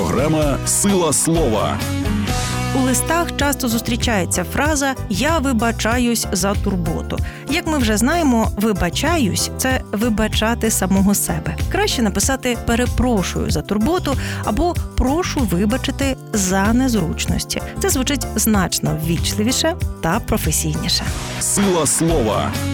Програма «Сила слова». У листах часто зустрічається фраза «я вибачаюсь за турботу». Як ми вже знаємо, «вибачаюсь» – це вибачати самого себе. Краще написати «перепрошую за турботу» або «прошу вибачити за незручності». Це звучить значно ввічливіше та професійніше. «Сила слова».